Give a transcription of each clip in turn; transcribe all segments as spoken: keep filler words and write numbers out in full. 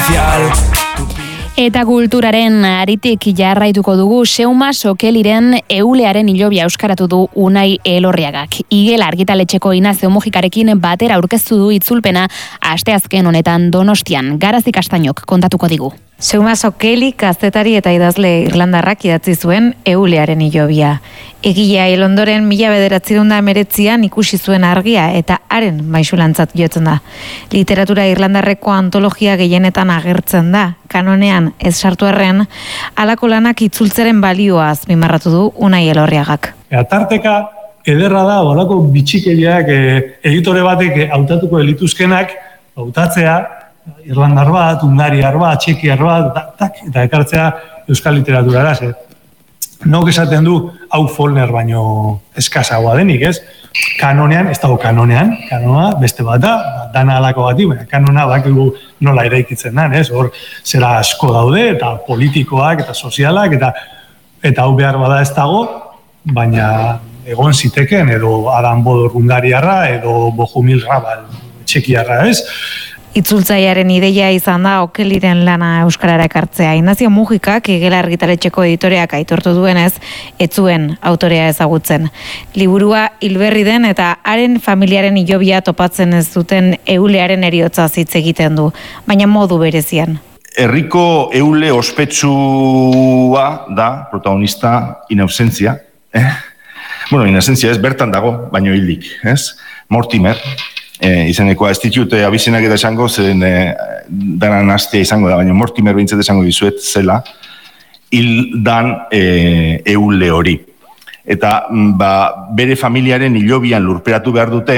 artificial. Eta kulturaren aritik jarraituko dugu Seuma Sokeliren Eulearen hilobia euskaratu du Unai Elorriagak. Igel argitaletxeko Inazio Mujikarekin batera aurkeztu du itzulpena asteazken honetan Donostian. Garazi Kastainok kontatuko digu. Seuma Sokeli kazetari eta idazle irlandarrak idatzi zuen Eulearen hilobia. Egilea hil ondoren mila bederatziehun eta hemeretzian ikusi zuen argia eta haren maisulantzat jotzen da. Literatura irlandarreko antologia gehienetan agertzen da, kanonean ez sartu arren, halako lanak itzultzeren balioa azpimarratu du Unai Elorriagak. Tarteka ederra da, holako bitxikeriak editore batek hautatuko elituzkenak, hautatzea, irlandar bat, hungariar bat, txekiar bat, tak, eta ekartzea euskal literaturara, ze. Nok esaten du, hau Follner baino eskazagoa denik, ez? Kanonean, ez dago kanonean, kanoa beste bat da, dana alako bati, baina kanona bakigu nola eraikitzen da, ez? Hor, zera asko daude, eta politikoak, eta sozialak, eta eta hau behar bada ez dago, baina egon ziteken, edo Adam Bodor hungariarra, edo Bohumil Rabal txekiarra, ez? Itzultzailearen ideia izan da Okeliren lana euskarara ekartzea. Inazio Mujikak Igel argitaletxeko editoreak aitortu duenez, ez zuen autorea ezagutzen. Liburua hilberri den eta haren familiaren hilobia topatzen ez duten Eulearen heriotza hitz egiten du, baina modu berezian. Herriko Eule ospetsua da protagonista inausentzia. Eh? Bueno, inausentzia ez bertan dago, baino hildik, ez? Mortimer. E, izanekoa ez ditut abizenak eta esango, zen e, danan hastea izango da, baina Mortimer behintzat esango dizuet zela, hil dan e, Eule hori. Eta ba, bere familiaren hilobian lurperatu behar dute,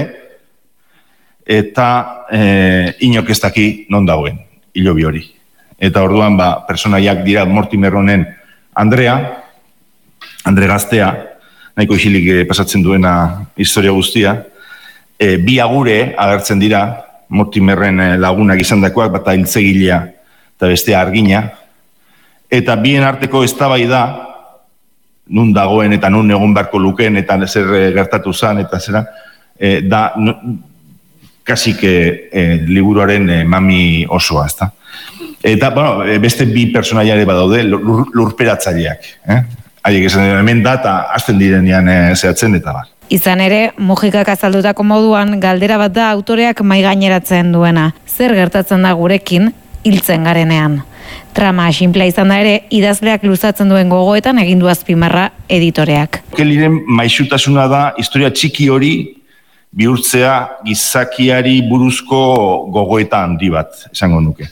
eta e, inok ez daki non dagoen hilobi hori. Eta orduan ba, personaiak dira Mortimer honen Andrea, Andre gaztea, nahiko isilik pasatzen duena historia guztia, E, bi agure agertzen dira, Mortimerren lagunak izan dakoak, bata hiltzegilea eta beste argina. Eta bien arteko eztabaida nun dagoen eta nun egon beharko lukeen eta zer gertatu zan eta zera, e, da no, kasik e, liburuaren e, mami osoa, ezta. Eta, bueno, beste bi personaiare badaude, lur, lurperatzaileak. Eh? Haiek esan hemen da eta hasten direnean e, zehatzen eta bar. Izan ere, Mujikak azaldutako moduan, galdera bat da autoreak maigaineratzen duena. Zer gertatzen da gurekin, hiltzen garenean. Trama sinplea izan da ere, idazleak luzatzen duen gogoetan egin du azpimarra editoreak. Okeliren maisutasuna da, historia txiki hori bihurtzea gizakiari buruzko gogoeta handi bat, esango nuke.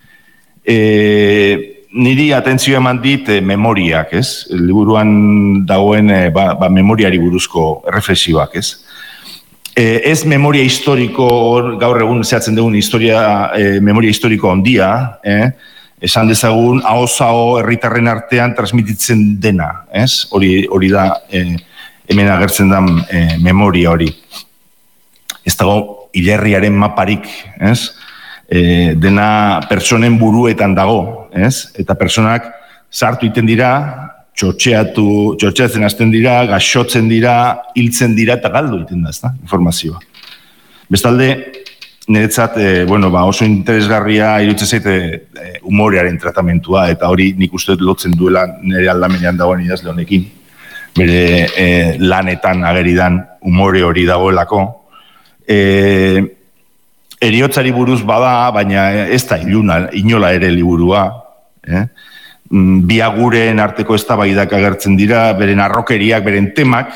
E... Niri atentzioa eman dit e, memoriak, ez? Liburuan dagoen e, ba, ba, memoriari buruzko reflexioak, ez? E, ez memoria historiko, gaur egun zehatzen dugun historia, e, memoria historiko handia, eh? Esan dezagun, ahoz-aho herritarren artean transmititzen dena, ez? Hori, hori da, e, hemen agertzen da e, memoria hori. Ez dago, hilerriaren maparik, ez? E, dena pertsonen buruetan dago, ez? Eta pertsonak sartu iten dira, txotxeatu, txotxeatzen hasten dira, gaxotzen dira, hiltzen dira eta galdu iten da, ezta? Informazioa. Bestalde, niretzat, e, bueno, ba, oso interesgarria iruditzen zait e, umorearen tratamentua, eta hori nik uste dut lotzen duela nire aldamenean dagoen idazle honekin, bere e, lanetan ageridan umore hori dagoelako. E, Heriotzari buruz bada, baina ez da iluna, inola ere liburua. Eh? Bi aguren arteko eztabaidak agertzen dira, beren arrokeriak, beren temak.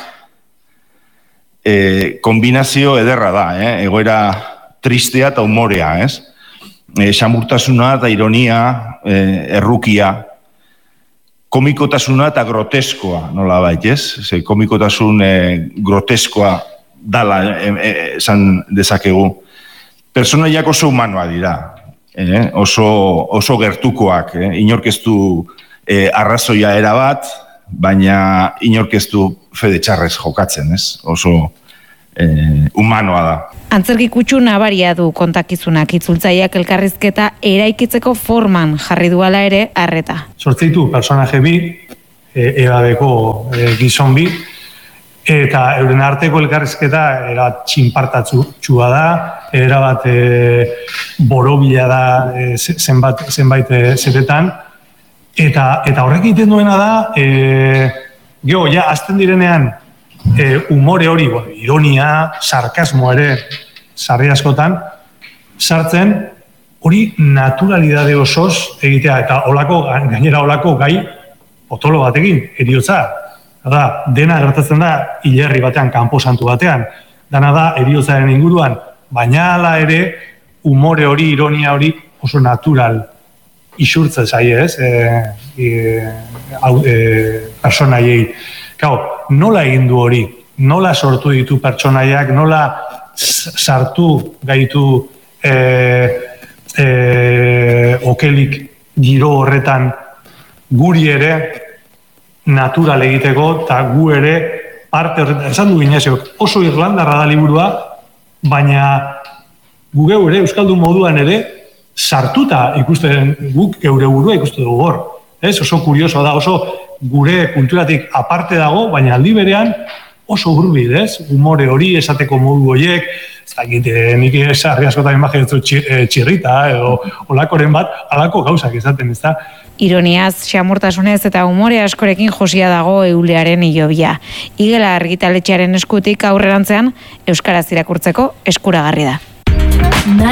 E, kombinazio ederra da, eh? Egoera tristea eta umorea. Ez? E, samurtasuna eta ironia, e, errukia. Komikotasuna eta groteskoa, nola bait, ez? Ze, komikotasun e, groteskoa dala esan e, dezakegu. Personaiak oso humanoa dira, eh? oso, oso gertukoak, eh? inorkeztu eh, arrazoia erabat, baina inorkeztu fede txarrez jokatzen, ez? Oso eh, humanoa da. Antzerki kutsu nabaria du kontakizunak, itzultzaileak elkarrizketa eraikitzeko forman jarri duala ere arreta. Sortzeitu personaje bi, e, edadeko e, gizon bi, eta euren arteko elkarrizketa era txinpartatsua da, era bat e, borobila da e, zenbat, zenbait e, zeretan, eta, eta horrek egiten duena da, e, geho, ja, azten direnean, e, umore hori, bueno, ironia, sarkasmo ere, sarri askotan, sartzen, hori naturalidade osoz egitea, eta olako, gainera olako gai, potolo batekin, eriotza. Da, dena gertatzen da, hilerri batean, kanposantu batean, dana da, eriotzaren inguruan, baina hala ere, umore hori, ironia hori, oso natural isurtzen zaie, ez? E, e, au, e, personaiei. Kau, nola egin du hori? Nola sortu ditu pertsonaiak? Nola sartu gaitu e, e, okelik giro horretan guri ere natural egiteko, eta gu ere parte horretan, esan du Ignaziok, oso irlandarra da liburua, baina gu geu ere, euskaldun moduan ere, sartuta ikusten, guk geure burua ikusten dugu hor. Ez? Oso kurioso da, oso gure kulturatik aparte dago, baina aldi berean oso hurbil, ez? Humore hori, esateko modu horiek, ez dakit, nik esarri askotan imaginatzu txirrita, edo olakoren bat, alako gauzak izaten, ez da? Ironiaz, xamurtasunez eta umore askorekin josia dago Eulearen hilobia. Igela argitaletxearen eskutik aurrerantzean, euskaraz irakurtzeko eskuragarri da.